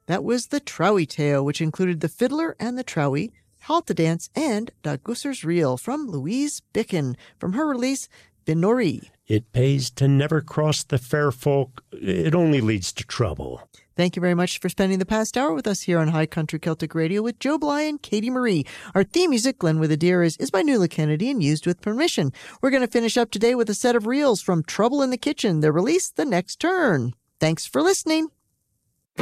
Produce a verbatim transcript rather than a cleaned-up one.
That was the Trowie Tale, which included The Fiddler and the Trowie, Halt to Dance, and Da Gusser's Reel from Louise Bicken from her release, Binori. It pays to never cross the fair folk. It only leads to trouble. Thank you very much for spending the past hour with us here on High Country Celtic Radio with Joe Bly and Katie Marie. Our theme music, Glen with a Deer, is, is by Nuala Kennedy and used with permission. We're going to finish up today with a set of reels from Trouble in the Kitchen, their release, The Next Turn. Thanks for listening.